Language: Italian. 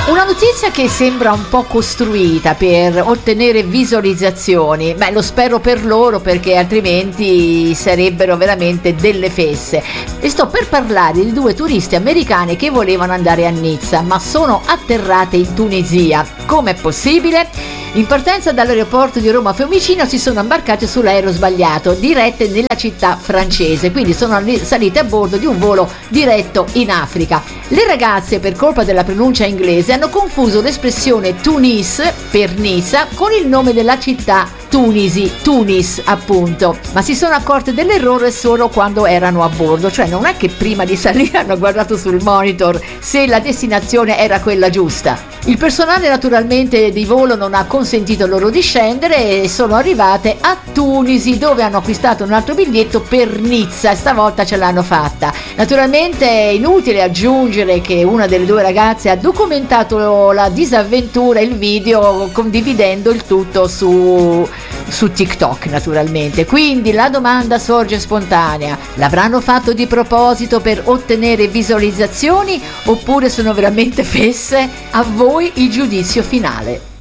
Una notizia che sembra un po' costruita per ottenere visualizzazioni, beh, lo spero per loro perché altrimenti sarebbero veramente delle fesse. E sto per parlare di 2 turiste americane che volevano andare a Nizza, ma sono atterrate in Tunisia. Com'è possibile? In partenza dall'aeroporto di Roma Fiumicino si sono imbarcate sull'aereo sbagliato, dirette nella città francese, quindi sono salite a bordo di un volo diretto in Africa. Le ragazze, per colpa della pronuncia inglese, hanno confuso l'espressione Tunis per Nizza con il nome della città Tunis appunto, ma si sono accorte dell'errore solo quando erano a bordo, cioè non è che prima di salire hanno guardato sul monitor se la destinazione era quella giusta. Il personale naturalmente di volo non ha consentito loro di scendere e sono arrivate a Tunisi, dove hanno acquistato un altro biglietto per Nizza e stavolta ce l'hanno fatta. Naturalmente è inutile aggiungere che una delle 2 ragazze ha documentato la disavventura, il video, condividendo il tutto su TikTok naturalmente. Quindi la domanda sorge spontanea: l'avranno fatto di proposito per ottenere visualizzazioni oppure sono veramente fesse? A voi il giudizio finale.